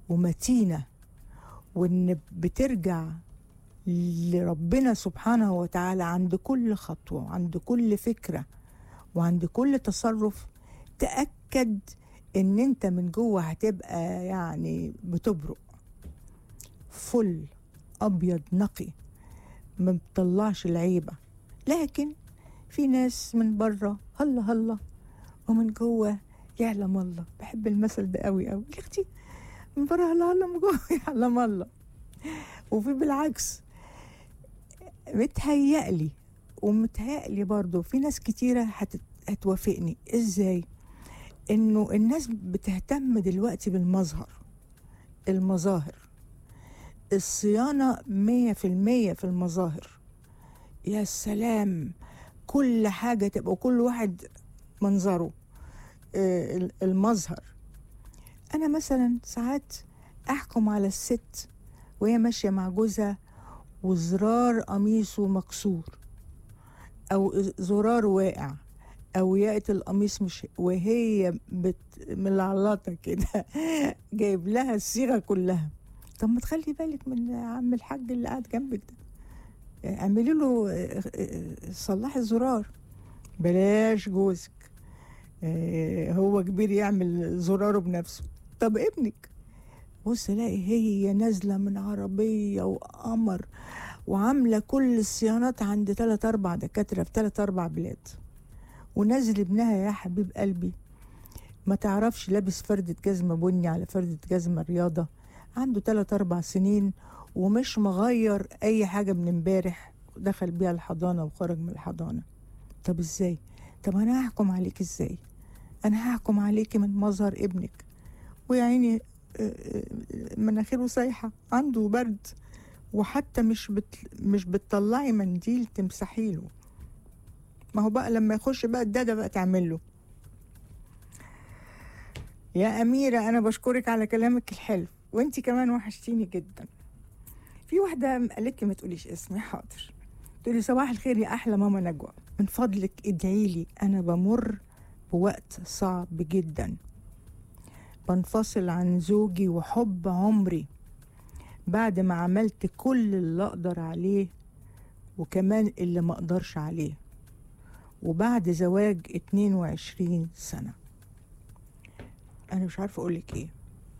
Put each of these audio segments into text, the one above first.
ومتينة، وإن بترجع لربنا سبحانه وتعالى عند كل خطوة، عند كل فكرة، وعند كل تصرف، تأكد إن أنت من جوه هتبقى يعني بتبرق فل أبيض نقي، ما بتطلعش العيبة. لكن في ناس من بره هلا هلا، ومن جوه يعلم الله. بحب المثل ده قوي قوي يا اختي، من بره هلا هلا، من جوه يعلم الله. وفي بالعكس، متهيألي ومتهيألي برضو في ناس كتيرة هتوافقني. ازاي؟ انه الناس بتهتم دلوقتي بالمظهر، المظاهر، الصيانة 100% في المظاهر. يا سلام، كل حاجة تبقى كل واحد منظره، المظهر. أنا مثلا ساعات أحكم على الست وهي ماشية مع جوزها وزرار قميصه مكسور، أو زرار واقع، أو ياقة القميص مش، وهي ملعلطة كده جايب لها الصيغة كلها. طب ما تخلي بالك من عم الحاج اللي قاعد جنبك ده، اعملي له صلحي الزرار، بلاش جوزك هو كبير يعمل زراره بنفسه. طب ابنك، بص الاقي هي نازله من عربيه وقمر وعامله كل الصيانات عند 3-4 دكاتره في 3-4 بلاد، ونازل ابنها يا حبيب قلبي ما تعرفش، لابس فردة جزمة بني على فردة جزمة رياضة، عنده 3-4 سنين، ومش مغير اي حاجة من امبارح، دخل بيها الحضانة وخرج من الحضانة. طب ازاي؟ طب انا هحكم عليك ازاي؟ انا هحكم عليكي من مظهر ابنك، ويا عيني مناخيره سايحة، عنده برد، وحتى مش بتطلعي منديل تمسحيله. ما هو بقى لما يخش بقى الدادة بقى تعمله. يا أميرة أنا بشكرك على كلامك الحلو، وانتي كمان وحشتيني جدا. في واحدة قالت لي ما تقوليش اسمي، حاضر. تقولي صباح الخير يا أحلى ماما نجوى، من فضلك ادعيلي، أنا بمر بوقت صعب جدا، بنفصل عن زوجي وحب عمري بعد ما عملت كل اللي أقدر عليه وكمان اللي ما أقدرش عليه، وبعد زواج 22 سنة. أنا مش عارفة أقولك إيه،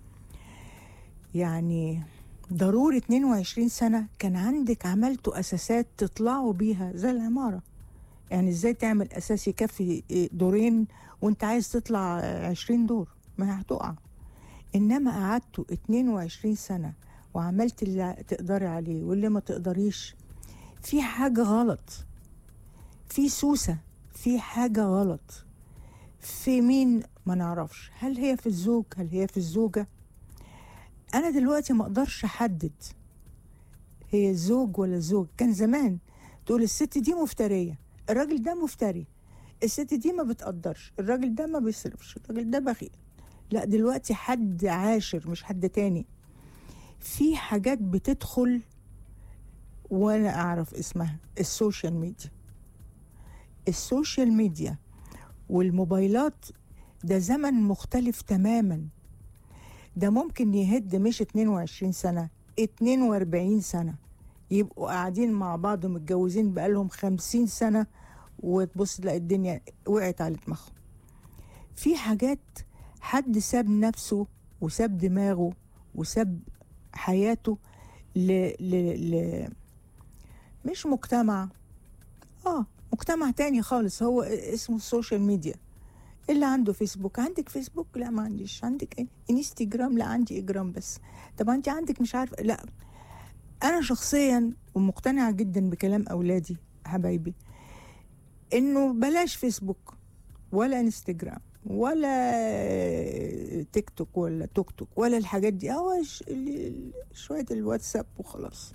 يعني ضروري 22 سنة كان عندك عملتوا أساسات تطلعوا بيها زي العمارة. يعني إزاي تعمل أساس يكفي دورين وانت عايز تطلع 20 دور؟ ما هتقع. إنما قعدتوا 22 سنة وعملت اللي تقدري عليه واللي ما تقدريش. في حاجة غلط، في سوسة، في حاجة غلط. في مين؟ ما نعرفش. هل هي في الزوج؟ هل هي في الزوجة؟ أنا دلوقتي ما أقدرش أحدد هي الزوج ولا الزوج. كان زمان تقول الست دي مفترية، الراجل ده مفتري، الست دي ما بتقدرش، الراجل ده ما بيصرفش، الراجل ده بخيل. لا دلوقتي حد عاشر مش حد تاني. في حاجات بتدخل وانا اعرف اسمها، السوشيال ميديا. السوشيال ميديا والموبايلات ده زمن مختلف تماما. ده ممكن يهد مش 22 سنة، 42 سنة يبقوا قاعدين مع بعض متجوزين بقالهم 50 سنة، وتبص تلاقي الدنيا وقعت على دماغهم. في حاجات حد ساب نفسه وساب دماغه وساب حياته ل مش مجتمع، مجتمع تاني خالص، هو اسمه السوشيال ميديا. اللي عنده فيسبوك، عندك فيسبوك؟ لا ما عنديش. عندك ايه؟ انستجرام؟ لا عندي اجرام بس. طب انت عندك مش عارفه؟ لا. انا شخصيا ومقتنعه جدا بكلام اولادي حبايبي، انه بلاش فيسبوك ولا انستجرام ولا تيك توك ولا توك توك ولا الحاجات دي، شويه الواتساب وخلاص.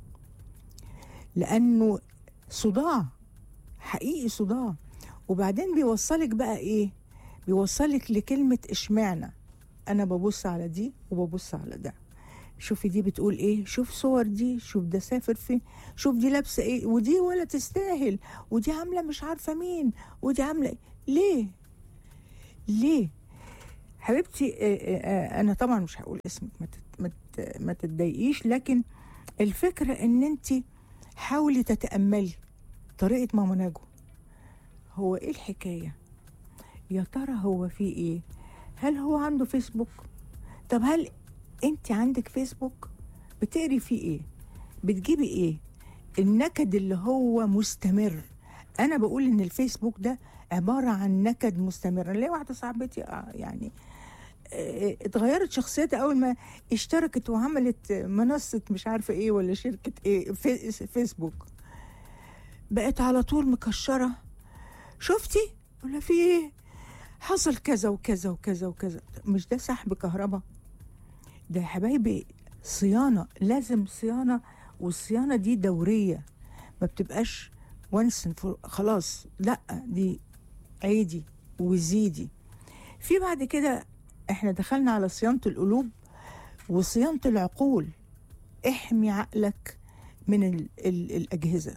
لانه صداع حقيقي، صداع. وبعدين بيوصلك بقى ايه؟ بيوصلك لكلمة اشمعنى. انا ببص على دي وببص على ده، شوفي دي بتقول ايه، شوف صور دي، شوف ده سافر فين، شوف دي لابسة ايه، ودي ولا تستاهل، ودي عاملة مش عارفة مين، ودي عاملة ايه. ليه؟ حبيبتي، انا طبعا مش هقول اسمك، ما تتضايقيش، لكن الفكره ان انت حاولي تتاملي طريقه ماما نجوى. هو ايه الحكايه؟ يا ترى هو في ايه؟ هل هو عنده فيسبوك؟ طب هل انت عندك فيسبوك؟ بتقري فيه ايه؟ بتجيبي ايه؟ النكد اللي هو مستمر. انا بقول ان الفيسبوك ده عباره عن نكد مستمر. ليه واحده صاحبتي يعني اتغيرت شخصيتها اول ما اشتركت وعملت منصه مش عارفه ايه ولا شركه ايه فيسبوك، بقت على طول مكشره. شفتي ولا في ايه؟ حصل كذا وكذا وكذا وكذا. مش ده سحب كهرباء؟ ده يا حبايبي صيانه، لازم صيانه، والصيانه دي دوريه، ما بتبقاش وانس خلاص، لا دي عيدي وزيدي. في بعد كده احنا دخلنا على صيانة القلوب وصيانة العقول. احمي عقلك من الأجهزة،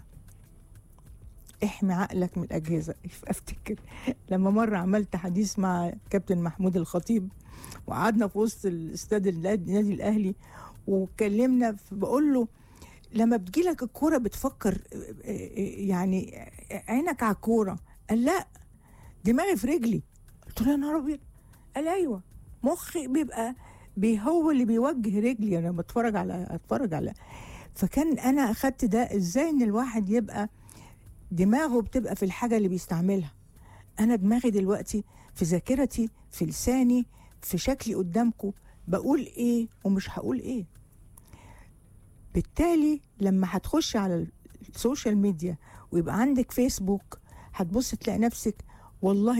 احمي عقلك من الأجهزة. افتكر لما مرة عملت حديث مع كابتن محمود الخطيب، وقعدنا في وسط الاستاد النادي الأهلي وكلمنا، بقول له لما بتجيلك الكورة بتفكر يعني عينك على الكورة؟ قال لا، دماغي في رجلي. قلت له يا نهار ابيض. قال ايوه، مخي بيبقى هو اللي بيوجه رجلي. انا اتفرج على. فكان انا اخدت ده ازاي، ان الواحد يبقى دماغه بتبقى في الحاجه اللي بيستعملها. انا دماغي دلوقتي في ذاكرتي، في لساني، في شكلي قدامكم، بقول ايه ومش هقول ايه. بالتالي لما هتخش على السوشيال ميديا ويبقى عندك فيسبوك، هتبص تلاقي نفسك، والله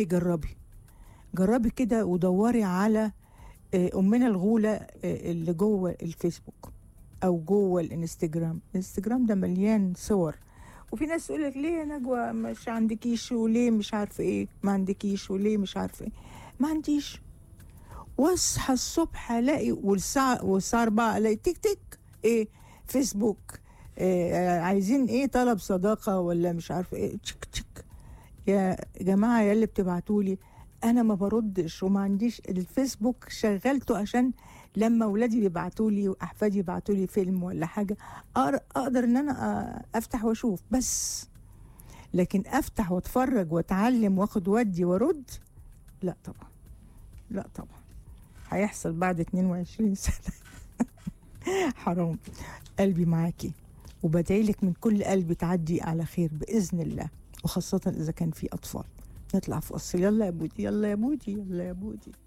جربي كده ودوري على أمنا الغولة اللي جوه الفيسبوك أو جوه الانستجرام ده مليان صور. وفي ناس تقول لك ليه يا نجوى مش عندكيش، وليه مش عارفه ايه ما عندكيش، وليه مش عارفه ايه ما عنديش. واصحى الصبح الاقي، والساعه 4 الاقي تيك تيك ايه فيسبوك، عايزين ايه، طلب صداقه ولا مش عارفه ايه، تشك تشك. يا جماعه يا اللي بتبعتولي، انا ما بردش وما عنديش الفيسبوك، شغلته عشان لما ولادي بيبعتولي واحفادي يبعتولي فيلم ولا حاجه اقدر ان انا افتح واشوف بس. لكن افتح واتفرج واتعلم واخد ودي وارد، لا طبعا، لا طبعا. هيحصل بعد 22 سنه. حرام. قلبي معاكي، وبدعيلك من كل قلبي تعدي على خير باذن الله، وخاصه اذا كان في اطفال. نطلع فاصل. يلا يا بودي، يلا يا بودي، يلا يا بودي.